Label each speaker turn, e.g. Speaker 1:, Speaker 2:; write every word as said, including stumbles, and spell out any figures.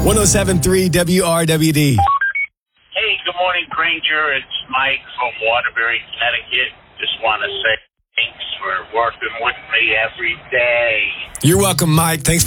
Speaker 1: one oh seven point three W R W D.
Speaker 2: Hey, good morning, Granger. It's Mike from Waterbury, Connecticut. Just want to say thanks for working with me every day.
Speaker 1: You're welcome, Mike. Thanks for